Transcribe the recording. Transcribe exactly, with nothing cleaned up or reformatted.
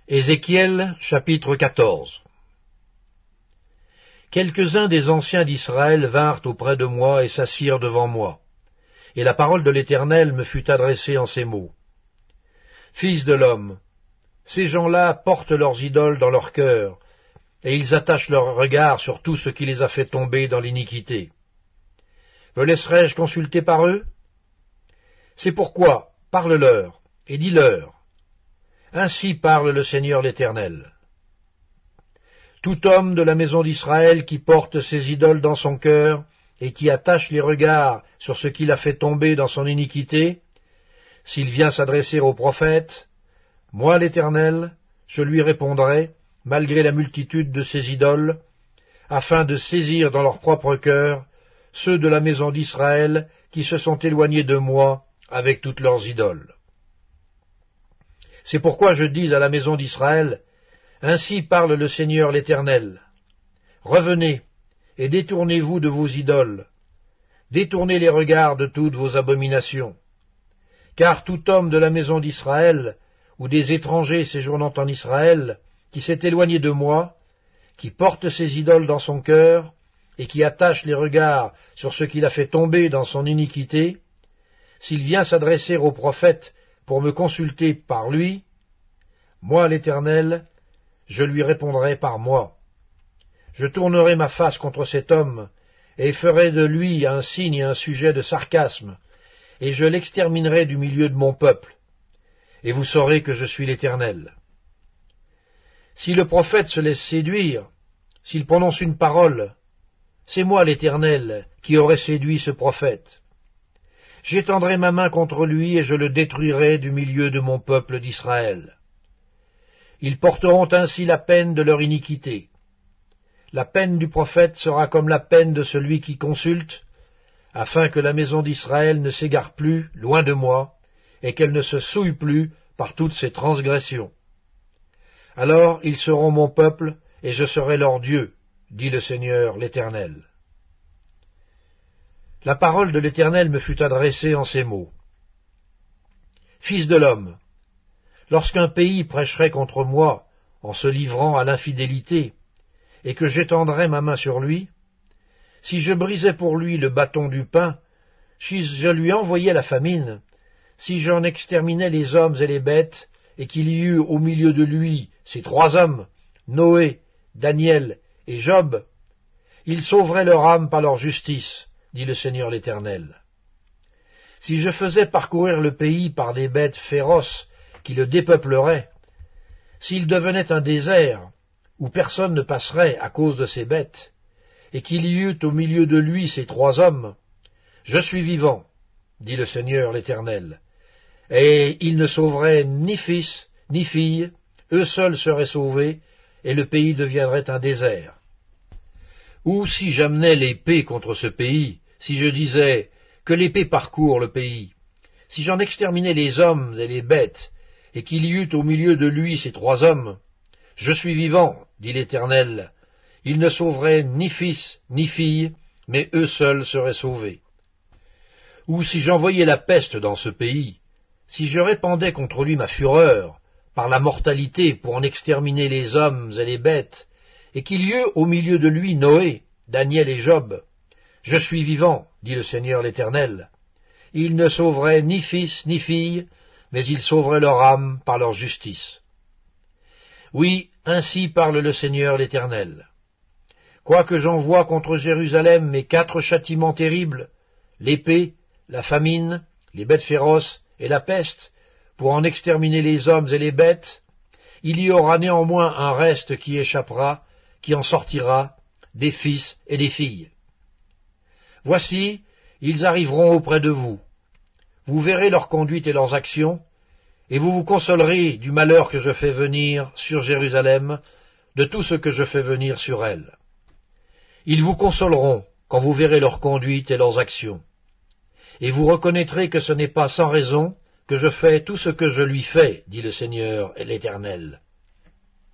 Ézéchiel, chapitre quatorze. Quelques-uns des anciens d'Israël vinrent auprès de moi et s'assirent devant moi. Et la parole de l'Éternel me fut adressée en ces mots. Fils de l'homme, ces gens-là portent leurs idoles dans leur cœur, et ils attachent leur regard sur tout ce qui les a fait tomber dans l'iniquité. Me laisserai-je consulter par eux? C'est pourquoi, parle-leur, et dis-leur. Ainsi parle le Seigneur l'Éternel. Tout homme de la maison d'Israël qui porte ses idoles dans son cœur et qui attache les regards sur ce qu'il a fait tomber dans son iniquité, s'il vient s'adresser au prophète, moi l'Éternel, je lui répondrai, malgré la multitude de ses idoles, afin de saisir dans leur propre cœur ceux de la maison d'Israël qui se sont éloignés de moi avec toutes leurs idoles. C'est pourquoi je dis à la maison d'Israël, ainsi parle le Seigneur l'Éternel. Revenez, et détournez-vous de vos idoles. Détournez les regards de toutes vos abominations. Car tout homme de la maison d'Israël, ou des étrangers séjournant en Israël, qui s'est éloigné de moi, qui porte ses idoles dans son cœur, et qui attache les regards sur ce qu'il a fait tomber dans son iniquité, s'il vient s'adresser au prophète pour me consulter par lui, moi l'Éternel, je lui répondrai par moi. Je tournerai ma face contre cet homme, et ferai de lui un signe et un sujet de sarcasme, et je l'exterminerai du milieu de mon peuple, et vous saurez que je suis l'Éternel. Si le prophète se laisse séduire, s'il prononce une parole, c'est moi l'Éternel qui aurai séduit ce prophète. J'étendrai ma main contre lui et je le détruirai du milieu de mon peuple d'Israël. Ils porteront ainsi la peine de leur iniquité. La peine du prophète sera comme la peine de celui qui consulte, afin que la maison d'Israël ne s'égare plus loin de moi, et qu'elle ne se souille plus par toutes ses transgressions. Alors ils seront mon peuple, et je serai leur Dieu, dit le Seigneur l'Éternel. La parole de l'Éternel me fut adressée en ces mots. Fils de l'homme, lorsqu'un pays prêcherait contre moi en se livrant à l'infidélité, et que j'étendrais ma main sur lui, si je brisais pour lui le bâton du pain, si je lui envoyais la famine, si j'en exterminais les hommes et les bêtes, et qu'il y eût au milieu de lui ces trois hommes, Noé, Daniel et Job, ils sauveraient leur âme par leur justice, dit le Seigneur l'Éternel. Si je faisais parcourir le pays par des bêtes féroces qui le dépeupleraient, s'il devenait un désert où personne ne passerait à cause de ces bêtes, et qu'il y eût au milieu de lui ces trois hommes, je suis vivant, dit le Seigneur l'Éternel, et ils ne sauveraient ni fils ni fille, eux seuls seraient sauvés, et le pays deviendrait un désert. Ou si j'amenais l'épée contre ce pays, si je disais que l'épée parcourt le pays, si j'en exterminais les hommes et les bêtes, et qu'il y eût au milieu de lui ces trois hommes, je suis vivant, dit l'Éternel, ils ne sauveraient ni fils ni fille, mais eux seuls seraient sauvés. Ou si j'envoyais la peste dans ce pays, si je répandais contre lui ma fureur, par la mortalité pour en exterminer les hommes et les bêtes, et qu'il y eût au milieu de lui Noé, Daniel et Job, je suis vivant, dit le Seigneur l'Éternel. Ils ne sauveraient ni fils ni fille, mais ils sauveraient leur âme par leur justice. Oui, ainsi parle le Seigneur l'Éternel. Quoique j'envoie contre Jérusalem mes quatre châtiments terribles, l'épée, la famine, les bêtes féroces et la peste, pour en exterminer les hommes et les bêtes, il y aura néanmoins un reste qui échappera, qui en sortira, des fils et des filles. Voici, ils arriveront auprès de vous. Vous verrez leur conduite et leurs actions, et vous vous consolerez du malheur que je fais venir sur Jérusalem, de tout ce que je fais venir sur elle. Ils vous consoleront quand vous verrez leur conduite et leurs actions. Et vous reconnaîtrez que ce n'est pas sans raison que je fais tout ce que je lui fais, dit le Seigneur et l'Éternel.